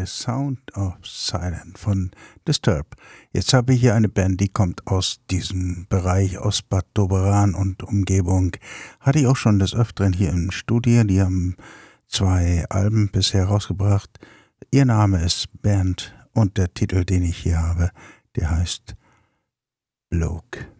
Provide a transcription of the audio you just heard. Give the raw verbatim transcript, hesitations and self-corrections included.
The Sound of Silence von Disturbed. Jetzt habe ich hier eine Band, die kommt aus diesem Bereich, aus Bad Doberan und Umgebung. Hatte ich auch schon des Öfteren hier im Studio. Die haben zwei Alben bisher rausgebracht. Ihr Name ist Bernd und der Titel, den ich hier habe, der heißt Bloke.